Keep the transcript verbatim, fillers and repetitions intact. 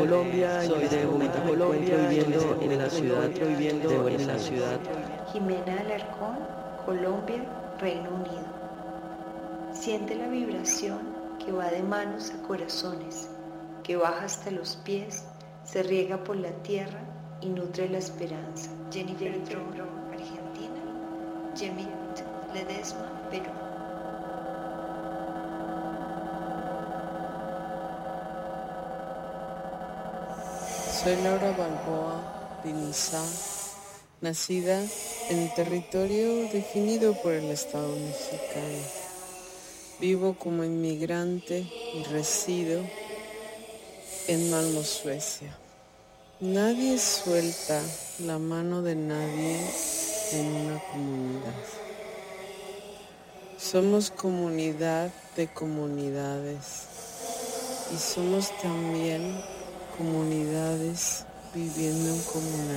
Colombia, soy de Bogotá, Colombia, viviendo en la ciudad, viviendo en la ciudad. Jimena Alarcón, Colombia, Reino Unido. Siente la vibración que va de manos a corazones, que baja hasta los pies, se riega por la tierra y nutre la esperanza. Jennifer Tron, Argentina. Yemit Ledesma, Perú. Soy Laura Balboa Pinizá, nacida en el territorio definido por el Estado mexicano. Vivo como inmigrante y resido en Malmö, Suecia. Nadie suelta la mano de nadie en una comunidad. Somos comunidad de comunidades y somos también comunidades viviendo en comunidad.